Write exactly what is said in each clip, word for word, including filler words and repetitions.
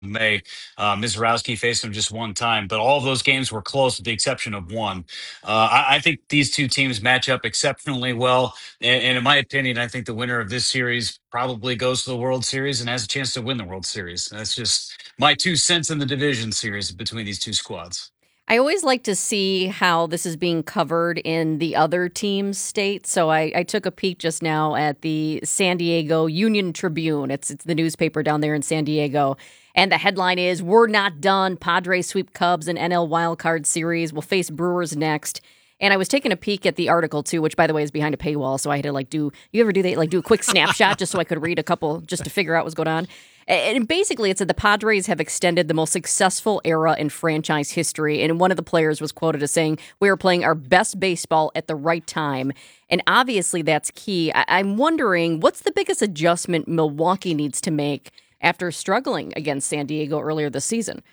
May. Uh, Mizorowski faced him just one time, but all of those games were close with the exception of one. Uh, I, I think these two teams match up exceptionally well. And, and in my opinion, I think the winner of this series probably goes to the World Series and has a chance to win the World Series. That's just my two cents in the division series between these two squads. I always like to see how this is being covered in the other team's state. So I, I took a peek just now at the San Diego Union Tribune. It's it's the newspaper down there in San Diego. And the headline is, "We're not done. Padres sweep Cubs in N L wildcard series. We'll face Brewers next." And I was taking a peek at the article too, which by the way is behind a paywall. So I had to like do, you ever do that? Like do a quick snapshot just so I could read a couple, just to figure out what's going on. And basically, it said the Padres have extended the most successful era in franchise history. And one of the players was quoted as saying, "We are playing our best baseball at the right time." And obviously, that's key. I- I'm wondering, what's the biggest adjustment Milwaukee needs to make after struggling against San Diego earlier this season?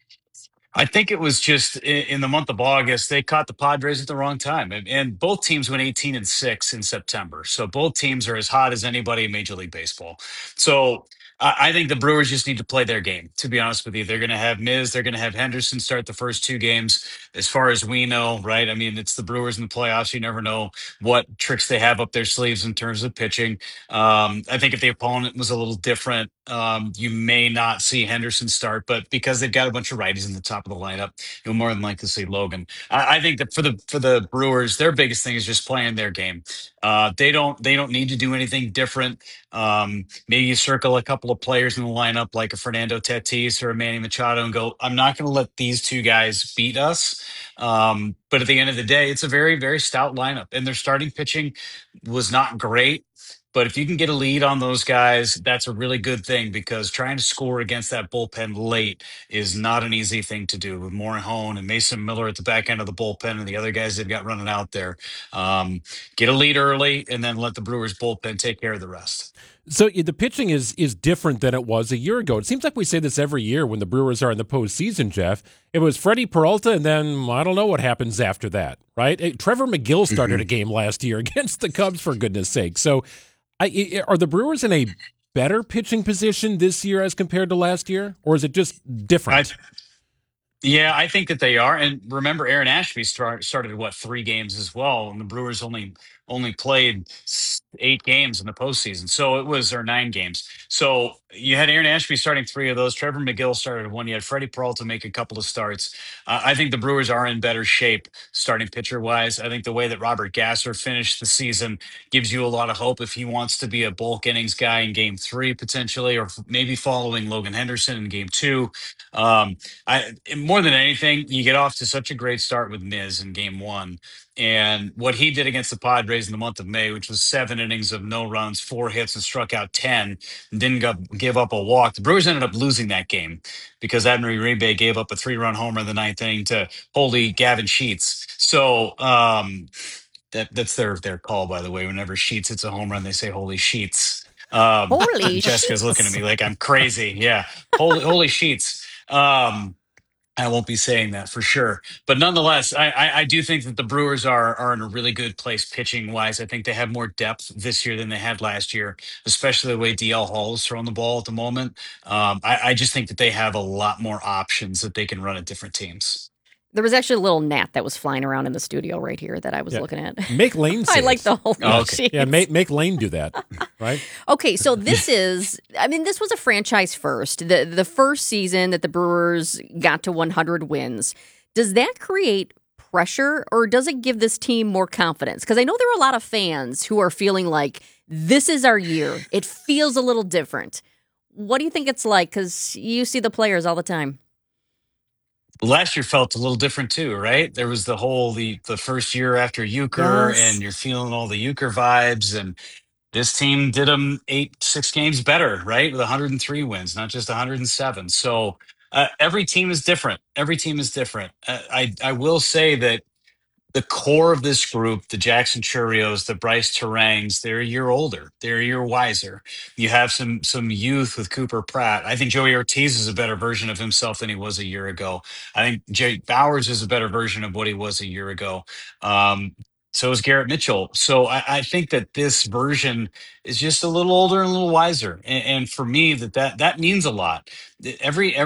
I think it was just in, in the month of August, they caught the Padres at the wrong time. And, and both teams went eighteen and six in September. So both teams are as hot as anybody in Major League Baseball. So I I think the Brewers just need to play their game, to be honest with you. They're going to have Miz, they're going to have Henderson start the first two games, as far as we know, right? I mean, it's the Brewers in the playoffs. You never know what tricks they have up their sleeves in terms of pitching. Um, I think if the opponent was a little different, um, you may not see Henderson start, but because they've got a bunch of righties in the top of the lineup, you'll more than likely see Logan. I, I think that for the for the Brewers, their biggest thing is just playing their game. Uh, they don't they don't need to do anything different. Um, maybe you circle a couple of players in the lineup like a Fernando Tatis or a Manny Machado and go, I'm not going to let these two guys beat us. Um, but at the end of the day, it's a very, very stout lineup. And their starting pitching was not great. But if you can get a lead on those guys, that's a really good thing because trying to score against that bullpen late is not an easy thing to do with Morejon and Mason Miller at the back end of the bullpen and the other guys they've got running out there. Um, get a lead early and then let the Brewers bullpen take care of the rest. So the pitching is is different than it was a year ago. It seems like we say this every year when the Brewers are in the postseason, Jeff. It was Freddie Peralta, and then I don't know what happens after that, right? Eh, Trevor McGill started Mm-hmm. a game last year against the Cubs, for goodness sake. So I, are the Brewers in a better pitching position this year as compared to last year, or is it just I, different? Yeah, I think that they are. And remember, Aaron Ashby start, started what three games as well, and the Brewers only only played s- eight games in the postseason. So it was or nine games. So you had Aaron Ashby starting three of those. Trevor McGill started one. You had Freddie Peralta make a couple of starts. Uh, I think the Brewers are in better shape starting pitcher wise. I think the way that Robert Gasser finished the season gives you a lot of hope if he wants to be a bulk innings guy in Game Three potentially, or f- maybe following Logan Henderson in Game Two. Um, I more than anything, you get off to such a great start with Miz in game one. And what he did against the Padres in the month of May, which was seven innings of no runs, four hits, and struck out ten, and didn't go, give up a walk. The Brewers ended up losing that game because Admiral Uribe gave up a three-run homer in the ninth inning to holy Gavin Sheets. So um, that that's their their call, by the way. Whenever Sheets hits a home run, they say holy Sheets. Um, Holy Jessica's looking at sheets. me like I'm crazy. Yeah, holy holy Sheets. Um, I won't be saying that for sure, but nonetheless, I, I, I do think that the Brewers are are in a really good place pitching wise. I think they have more depth this year than they had last year, especially the way D L Hall is throwing the ball at the moment. Um, I, I just think that they have a lot more options that they can run at different teams. There was actually a little gnat that was flying around in the studio right here that I was Yeah. looking at. Make Lane say I like it. the holy Oh, okay. sheets. Yeah, make make Lane do that, right? Okay, so this is, I mean, this was a franchise first. The the first season that the Brewers got to one hundred wins. Does that create pressure or does it give this team more confidence? Because I know there are a lot of fans who are feeling like this is our year. It feels a little different. What do you think it's like? Because you see the players all the time. Last year felt a little different too, right? There was the whole the the first year after Euchre, Yes. and you're feeling all the Euchre vibes, and this team did them eight six games better, right? With one hundred three wins, not just one hundred seven. So uh, every team is different. Every team is different. Uh, I I will say that the core of this group, the Jackson Churios, the Bryce Terangs, they're a year older. They're a year wiser. You have some some youth with Cooper Pratt. I think Joey Ortiz is a better version of himself than he was a year ago. I think Jake Bowers is a better version of what he was a year ago. Um, so is Garrett Mitchell. So I, I think that this version is just a little older and a little wiser. And, and for me, that, that that means a lot. Every